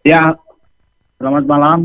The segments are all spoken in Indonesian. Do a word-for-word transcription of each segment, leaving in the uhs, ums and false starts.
Ya, selamat malam.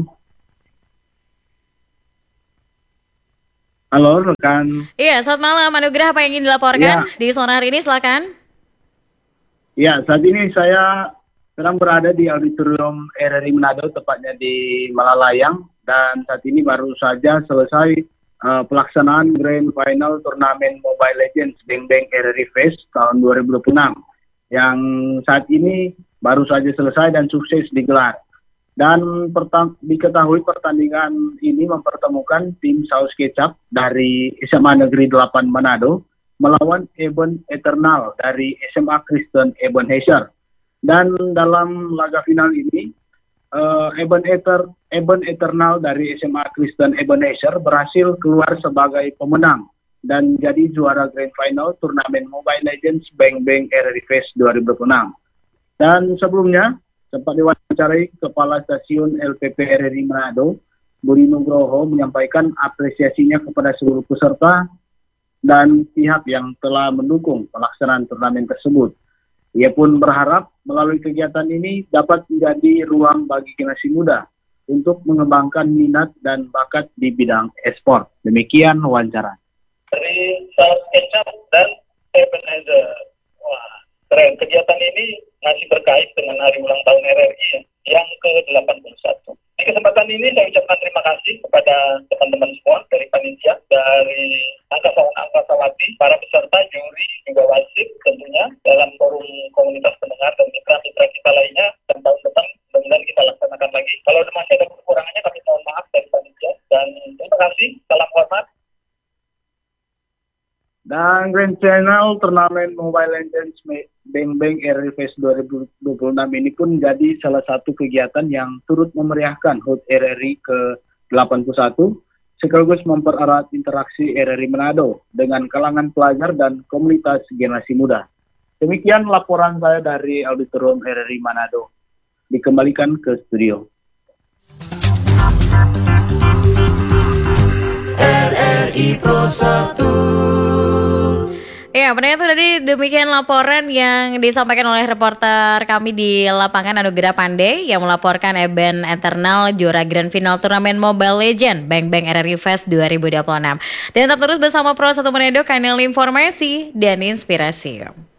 Halo, rekan. Iya, selamat malam. Anugerah apa yang ingin dilaporkan Ya, di zona hari ini? Silakan. ya, saat ini saya sedang berada di auditorium R R I Manado, tepatnya di Malalayang, dan saat ini baru saja selesai uh, pelaksanaan Grand Final Turnamen Mobile Legends Bang Bang R R I Fest tahun dua ribu dua puluh enam, yang saat ini baru saja selesai dan sukses digelar. Dan pertam- diketahui pertandingan ini mempertemukan tim Saus Kecap dari S M A Negeri delapan Manado melawan Eben Eternal dari S M A Kristen Ebenezer. Dan dalam laga final ini, uh, Eben, Eter- Eben Eternal dari S M A Kristen Ebenezer berhasil keluar sebagai pemenang dan jadi juara Grand Final Turnamen Mobile Legends Bang Bang R R I Fest dua ribu dua puluh enam. Dan sebelumnya, sempat diwawancarai Kepala Stasiun L P P R R I Manado, Budi Nugroho, menyampaikan apresiasinya kepada seluruh peserta dan pihak yang telah mendukung pelaksanaan turnamen tersebut. Ia pun berharap melalui kegiatan ini dapat menjadi ruang bagi generasi muda untuk mengembangkan minat dan bakat di bidang e-sport. Demikian wawancara. Dari Saus Kecap dan Ebenezer. Wah, keren. Kegiatan ini masih berkait dengan hari ulang tahun R R I yang ke delapan puluh satu. Di kesempatan ini saya ucapkan terima kasih kepada teman-teman semua dari panitia, dari Angkasawan-Angkasawati, para peserta, juri, juga wasit tentunya dalam forum komunitas pendengar dan mitra-mitra kita lainnya, dan tahun depan mudah-mudahan kita laksanakan lagi. Kalau masih ada kekurangannya kami mohon maaf dari panitia, dan terima kasih, salam hormat. Dan Grand Channel Turnamen Mobile Legends Bang Bang R R I Fest dua ribu dua puluh enam ini pun jadi salah satu kegiatan yang turut memeriahkan H U T R R I ke delapan puluh satu, sekaligus mempererat interaksi R R I Manado dengan kalangan pelajar dan komunitas generasi muda. Demikian laporan saya dari Auditorium R R I Manado. Dikembalikan ke studio. R R I Pro satu. Ya, benar itu tadi demikian laporan yang disampaikan oleh reporter kami di lapangan Anugerah Pandey yang melaporkan Eben Eternal juara Grand Final Turnamen Mobile Legend Bang Bang R R I Fest dua ribu dua puluh enam. Dan tetap terus bersama Pro satu Manado, kanal informasi dan inspirasi.